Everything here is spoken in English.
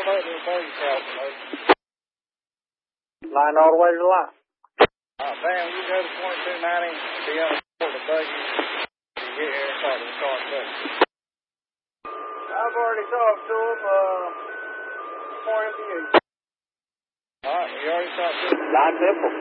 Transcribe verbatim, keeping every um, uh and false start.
on up to the buggy house. Line all the way to the line. Uh, Van, you go to twenty-two ninety, be on the buggy. You get here and talk to the car and buggy. I've already talked to him, uh, pointed to you. All right, you already talked to him? Nine Temple.